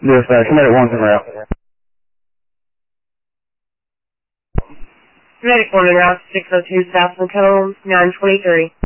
Dispatch, Medic 1's en route. Medic 1 en route, 602 South Macomb, 923.